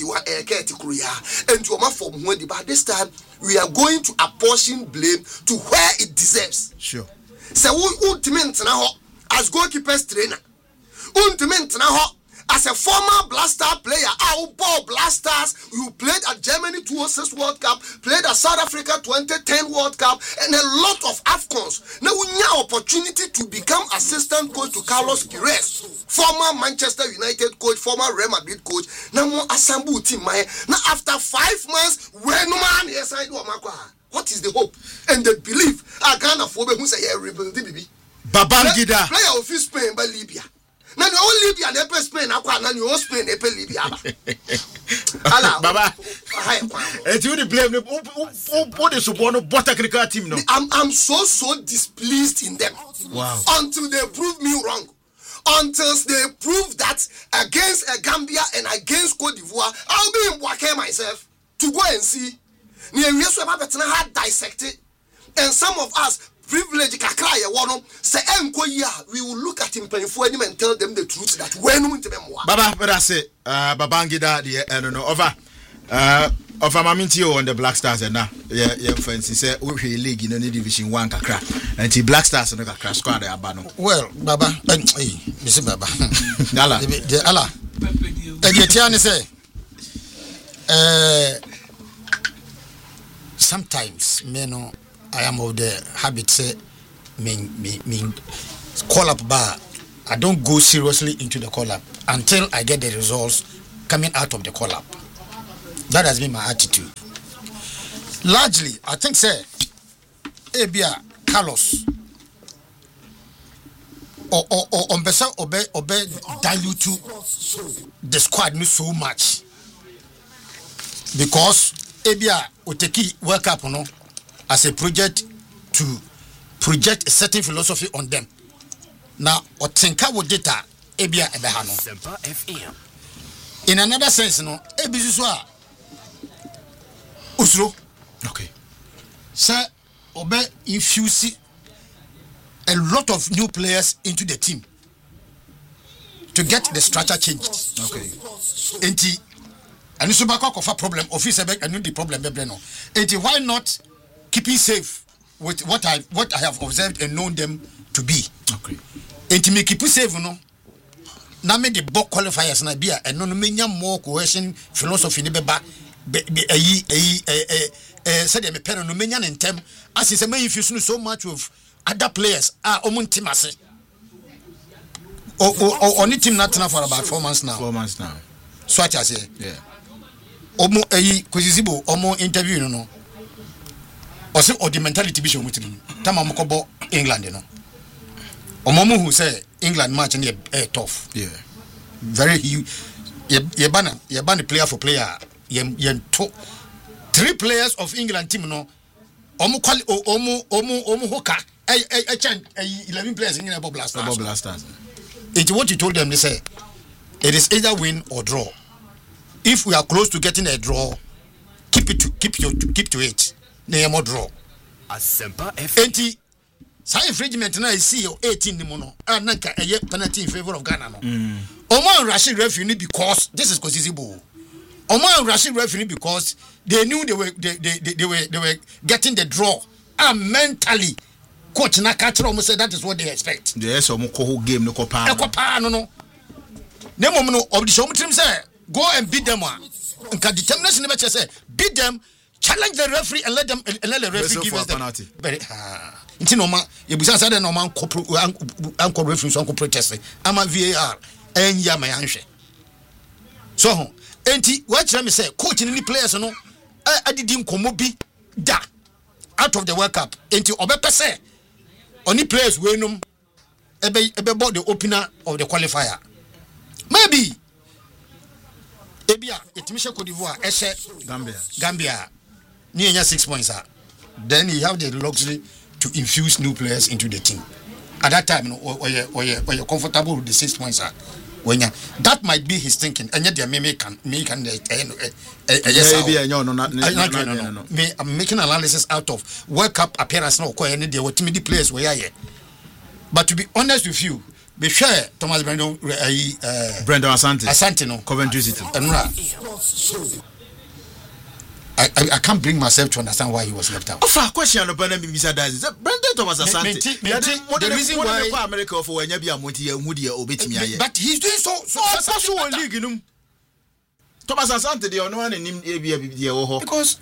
21 and you from when but this time we are going to apportion blame to where it deserves. Sure. So ultimate now as goalkeepers trainer. Ultimate now as a former Blaster player, our ball Blasters, you played at Germany 2006 World Cup, played at South Africa 2010 World Cup, and a lot of AFCONs. Now we have opportunity to become assistant coach to Carlos Queiroz, former Manchester United coach, former Real Madrid coach. Now more assemble team. Now after 5 months, when no man yes I do what is the hope and the belief? I can't afford who say rebuild the Babangida player of Spain by Libya. Now the only Libya never Spain, now you Spain never Libya. Baba, and you the blame what is one of what technical team no? I'm so displeased in them. Wow. Until they prove me wrong. Until they prove that against Gambia and against Cote d'Ivoire, I'll be in Boaké myself to go and see. Near years we have dissected, and some of us privilege kakra ye wono say enko yi we will look at him painful and tell them the truth that when we nteme moa baba but I say Babangida the no over maminti on the Black Stars and now yeah fancy say we league in the division 1 kakra and the Black Stars no kakra squad e abano well baba Mr. Baba ala the ala e tiane say sometimes me no I am of the habit say me call up bar. I don't go seriously into the call up until I get the results coming out of the call up. That has been my attitude. Largely, I think say Ebia Carlos or obe dilute the squad me so much because Ebia Oteki World Cup no as a project to project a certain philosophy on them. Now, Otenka wo data ebia ebehano. In another sense, no, ebizuswa usro. Okay. Sir, obe infuse a lot of new players into the team to get the structure changed. Okay. Enti, and so back of a problem, officer back and the problem no. Enti, why not keeping safe with what I have observed and known them to be. Okay. And to make keep safe, no. Now me the book qualifiers na be and no menya more cohesion philosophy ne beba said me parent no menya in term as is a man if you so much with other players omun team ase. Only team not for about 4 months now. 4 months now. So I say. Yeah. Omo Kozizibo omo interview no. Or the mentality be shown with him. Tamamokobo England, Omomu who say England match and tough. Yeah. Very ye ban player for player. Ye 3 players of England team no. Omu hoka. 11 players in Bob Blasters. It's what you told them. They say it is either win or draw. If we are close to getting a draw, keep to it. Name draw. Asempa Enti say infringement na see 18 ni no nanka eye penalty in favor of Ghana no. Omo Rashid referee because this is Kozizibo. Omo Rashid referee because they knew they were getting the draw and mentally coach na catch almost said that is what they expect. Yes, omo ko game no ko pa. No. Nemo no obdisho mutrim say go and beat them one. Nka determination never say beat them. Challenge the referee and let the referee give us the penalty. Very inti no ma you busa say no man anko referee so anko protest ama VAR enya ma yanhwe so enti what me say coach ni players no adidi nkomo bi da out of the World Cup enti obepe say oni players we num ebe board the opener of the qualifier maybe ebia etimisha Cote d'Ivoire Gambia near 6 points then you have the luxury to infuse new players into the team at that time or you're comfortable with the 6 points when that might be his thinking and yet me I'm making analysis out of World Cup appearance no any there were timid players were here but to be honest with you be share Thomas Brandon Brendan Asante no Coventry City. I can't bring myself to understand why he was left out. For a question about Mr. Dazi, Brendan Thomas Asante. The reason why America for when you be a multi but he's doing so league. Thomas Asante, the only one in him, because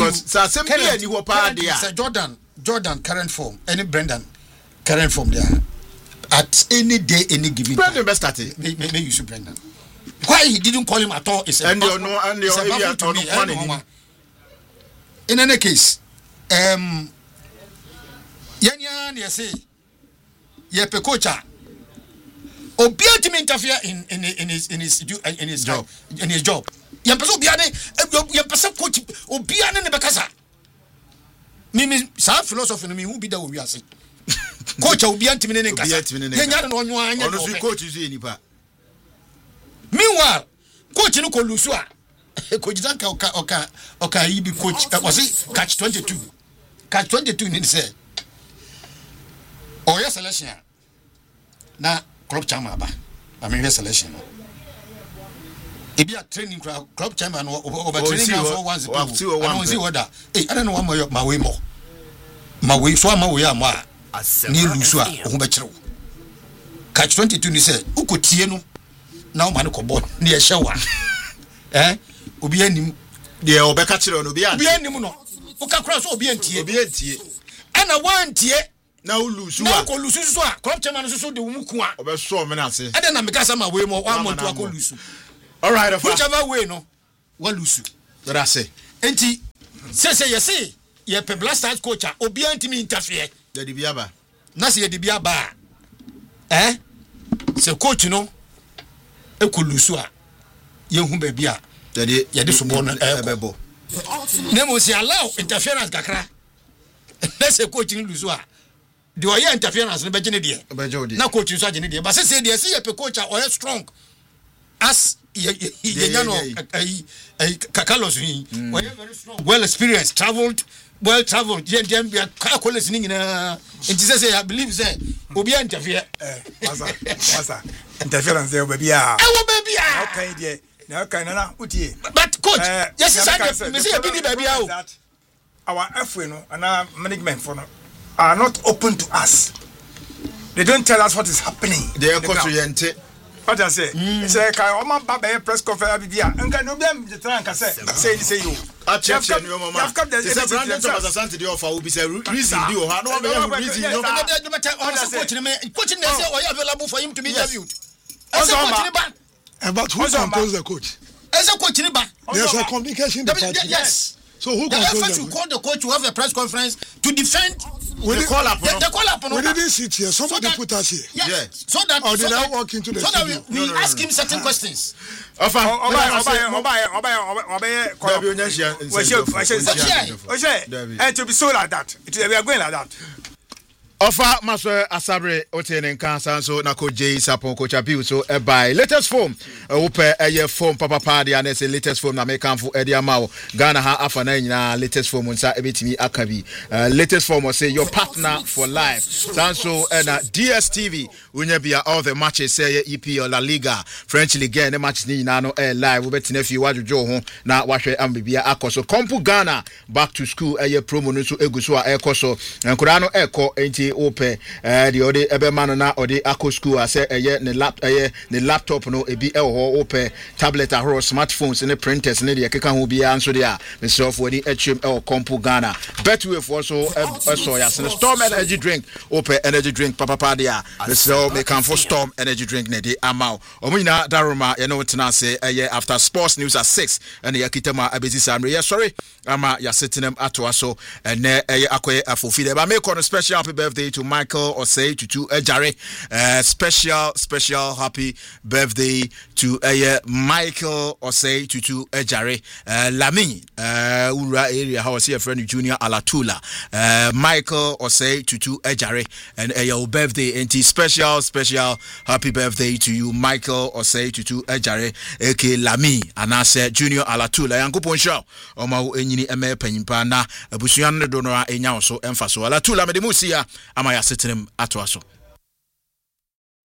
Jordan current form, any Brendan current form there. At any day, any given Brendan best at it. May use Brendan. Why he didn't call him at all is a baffle to me. In any case, Yenya say Yepekocha Obia to interfere in his job. Yempesa Yempesa coach Obia ne Bekasa. Me sa philosophy no me who be that we are say. Coach Obia ntimi ne nkasa. Yenya no onwo anya no. Coach is nipa. Meanwhile, coach no ko lusu a Coach Zanka oka he be coach was it catch 22 need say oh yes selection na club chairman ba I mean selection e be a training club chairman over training for once I don't see what that I don't know what my way more my way so my way am ni lusu a ho be kire catch 22 ni say ukotie no na o ma no ko ball ni e hye obi anim de obeka kire no obi anim no ukakura so obi antie ana wantie na ulusu na ko lusu so a club chairman so de wuku a obeso me na se ada na meka sama we mo wa monto akọ lusu all right whichever way no wa lusu that say enti say yes ye pe blasters coach a obi antimi interfere de bia ba na se de bia ba se coach no e ko lusu a ye hu ba bia ye de so bon ebebo nemo si allow interference kakra let's say coach ni lusu a the way interference no be gene de na coach so agene de but say de say ye pe coach a or strong as ye no Carlos he very strong well experienced traveled ye dem be college ni nyina enti say I believe say obi interfere masa interference there baby ah okay there na okay na utie but coach yes say me say be baby ah our FA no and our management for no are not open to us. They don't tell us what is happening. They are constituent. What I say? Say kai o ma ba be press conference bibia. Nka no be am je tran ka say you. A check your mama. They say Brandon Thomas Asante dey offer will be say reason dey o ha no be reason no. Coach say o available for him to be interviewed. But who controls the coach? As a coach ba. There's a communication department. Yes. So who controls the call the coach to have a press conference to defend the call up. The call up. We didn't sit here. Somebody put us here. Yes. So that or did I walk into the studio? We ask him certain questions. To be so like that. We are going like that. Offer Master Asabre Otene Nkansa so na ko J Sapon Coach Abiu so by latest form ope eye form papa party and say latest form na make am for Eddie Amao Ghana ha afa na nyina latest form nsa ebetimi akabi latest form say your partner for life sanso na DSTV unya bia all the matches say EPL La Liga French Ligue and matches ni nyina no live obetina fi wadwojo ho na wahwe ambibia akoso Kompu Ghana back to school eye promo no so eguso a ekoso nkura no eko enti ope the ode ebema na ode akọ school ase ne laptop no ebi ho ope tablet ahoro smartphones ne printers ne de keka ho bia nso de a myself wodi HM Kompu Ghana Betway for so so ya Storm energy drink ope energy drink papa dia so make am for Storm energy drink ne de amao omunyina daroma ye no tena se after sports news at 6 and ya kitama abezi samre ya sorry ama ya sitinem ato aso ne akoye afofide ba make on special happy birthday to Michael Osei Tutu Ejare. Special happy birthday to Michael Osei Tutu Ejare. Lami Ura area how see a friend Junior Alatula. Michael Osei Tutu Ejare and your birthday and special happy birthday to you Michael Osei Tutu Ejare aka Lami anase Junior Alatula yankopon show oma enyini eme panyimpa na abusuan ne do no enya so emfa so Alatula me de musia ama ya setenem ato aso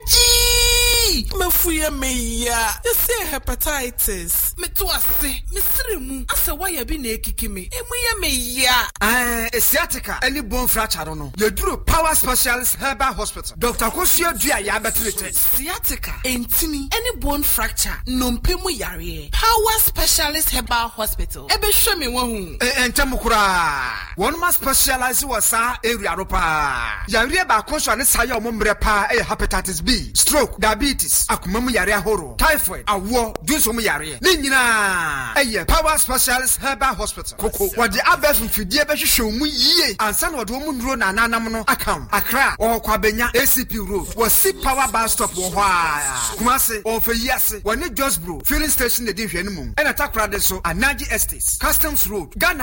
Mafuya meya. You say hepatitis. Me to ase. Me sirimu. Asa waya bi na ekiki me. Emuya meya. Sciatica. Any bone fracture no. You do Power Specialist Herbal Hospital. Dr. Kosio Dia ya betrete. Sciatica. Entini. Any bone fracture. Nompemu yare. Power Specialist Herbal Hospital. Ebe show me wahu. Entemukura. One must specialize was sa area ropa. Yare ba konso ne saya omombre pa hepatitis B, stroke, diabetes, akumamu yare ahoro, typhoid, awo, dunso mu yare. Ni nyina Power Specialist Herbal Hospital. Koko wode abef mfidie be hwehwe mu yie. Ansa na wode mu nduro na nanam no akam. Accra o kwabenya ACP Road. Wasi Power Bus Stop wo hwa. Kumase o fe yase. Woni Just Bro filling station de hwe no mu. Ena takra de so Anaji Estates, Customs Road, Ghana